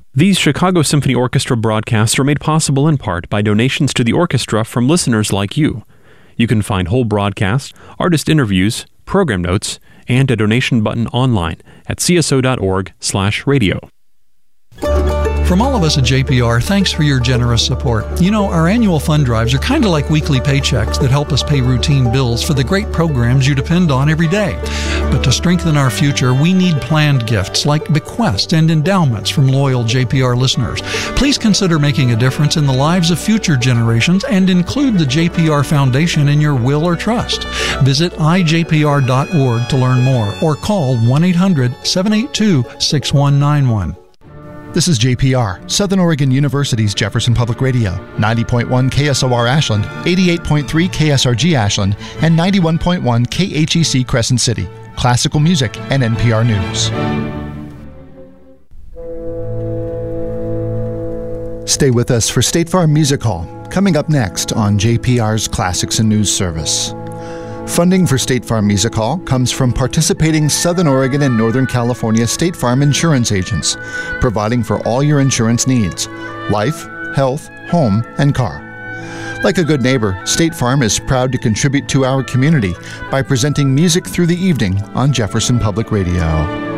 These Chicago Symphony Orchestra broadcasts are made possible in part by donations to the orchestra from listeners like you. You can find whole broadcasts, artist interviews, program notes, and a donation button online at cso.org/radio. From all of us at JPR, thanks for your generous support. You know, our annual fund drives are kind of like weekly paychecks that help us pay routine bills for the great programs you depend on every day. But to strengthen our future, we need planned gifts like bequests and endowments from loyal JPR listeners. Please consider making a difference in the lives of future generations and include the JPR Foundation in your will or trust. Visit ijpr.org to learn more or call 1-800-782-6191. This is JPR, Southern Oregon University's Jefferson Public Radio, 90.1 KSOR Ashland, 88.3 KSRG Ashland, and 91.1 KHEC Crescent City. Classical music and NPR News. Stay with us for State Farm Music Hall, coming up next on JPR's Classics and News Service. Funding for State Farm Music Hall comes from participating Southern Oregon and Northern California State Farm insurance agents, providing for all your insurance needs: life, health, home, and car. Like a good neighbor, State Farm is proud to contribute to our community by presenting music through the evening on Jefferson Public Radio.